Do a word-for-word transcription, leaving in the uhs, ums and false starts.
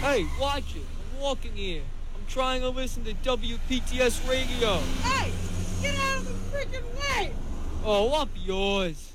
Hey, watch it. I'm walking here. I'm trying to listen to W P T S radio. Hey, get out of the freaking way! Oh, up yours.